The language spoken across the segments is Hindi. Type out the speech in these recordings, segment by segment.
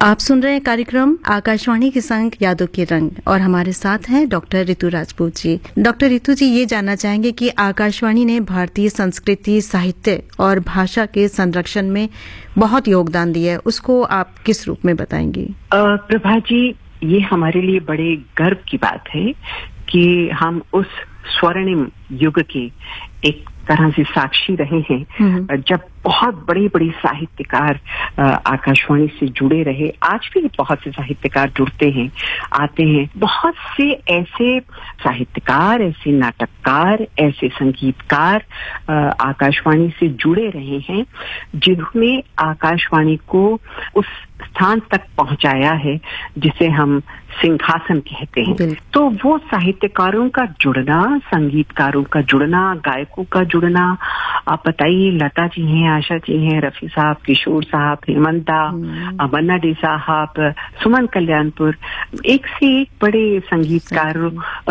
आप सुन रहे हैं कार्यक्रम आकाशवाणी के संग यादों के रंग और हमारे साथ हैं डॉक्टर रितु राजपूत जी। डॉक्टर रितु जी, ये जानना चाहेंगे कि आकाशवाणी ने भारतीय संस्कृति, साहित्य और भाषा के संरक्षण में बहुत योगदान दिया है, उसको आप किस रूप में बताएंगे? प्रभा जी, ये हमारे लिए बड़े गर्व की बात है कि हम उस स्वर्णिम युग के एक तरह से साक्षी रहे हैं जब बहुत बड़े बड़े साहित्यकार आकाशवाणी से जुड़े रहे। आज भी बहुत से साहित्यकार जुड़ते हैं, आते हैं। बहुत से ऐसे साहित्यकार, ऐसे नाटककार, ऐसे संगीतकार आकाशवाणी से जुड़े रहे हैं जिन्होंने आकाशवाणी को उस स्थान तक पहुंचाया है जिसे हम सिंहासन कहते हैं। तो वो साहित्यकारों का जुड़ना, संगीतकारों का जुड़ना, गायकों का जुड़ना, आप बताइए, लता जी हैं, आशा जी हैं, रफी साहब, किशोर साहब, हेमंता, मन्ना डे साहब, सुमन कल्याणपुर, एक से एक बड़े संगीतकारों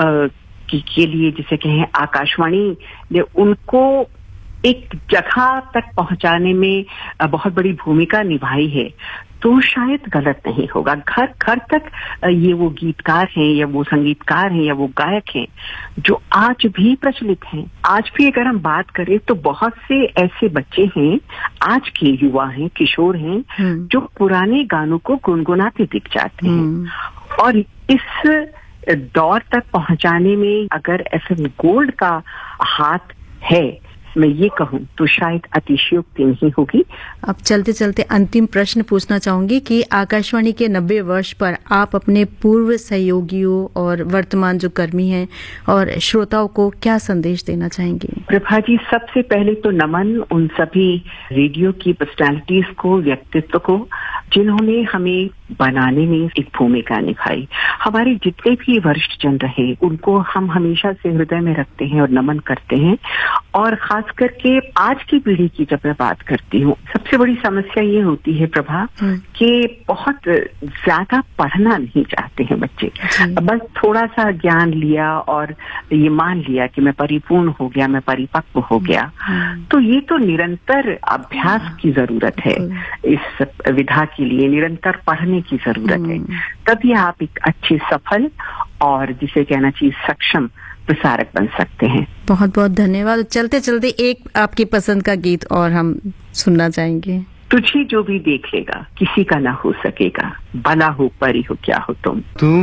के लिए जिसे कहें आकाशवाणी ने उनको एक जगह तक पहुंचाने में बहुत बड़ी भूमिका निभाई है। तो शायद गलत नहीं होगा, घर घर तक ये वो गीतकार हैं या वो संगीतकार हैं या वो गायक हैं जो आज भी प्रचलित हैं। आज भी अगर हम बात करें तो बहुत से ऐसे बच्चे हैं, आज के युवा हैं, किशोर हैं, जो पुराने गानों को गुनगुनाते दिख जाते हैं। और इस दौर तक पहुंचाने में अगर FM गोल्ड का हाथ है, मैं ये कहूँ तो शायद अतिशयोक्ति नहीं होगी। अब चलते चलते अंतिम प्रश्न पूछना चाहूंगी कि आकाशवाणी के 90 वर्ष पर आप अपने पूर्व सहयोगियों और वर्तमान जो कर्मी हैं और श्रोताओं को क्या संदेश देना चाहेंगे? प्रभा जी, सबसे पहले तो नमन उन सभी रेडियो की पर्सनालिटीज को, व्यक्तित्व को, जिन्होंने हमें बनाने में एक भूमिका निभाई। हमारे जितने भी वरिष्ठ जन रहे उनको हम हमेशा से हृदय में रखते हैं और नमन करते हैं। और खास करके आज की पीढ़ी की जब मैं बात करती हूँ, सबसे बड़ी समस्या ये होती है प्रभा कि बहुत ज्यादा पढ़ना नहीं चाहते हैं बच्चे। बस थोड़ा सा ज्ञान लिया और ये मान लिया कि मैं परिपूर्ण हो गया, मैं परिपक्व हो गया। तो ये तो निरंतर अभ्यास की जरूरत है, इस विधा के लिए निरंतर पढ़ने की जरूरत है। तभी आप एक अच्छे, सफल और जिसे कहना चाहिए सक्षम प्रसारक बन सकते हैं। बहुत बहुत धन्यवाद। चलते चलते एक आपकी पसंद का गीत और हम सुनना चाहेंगे। तुझे जो भी देख लेगा किसी का ना हो सकेगा, भला हो परी हो क्या हो तुम।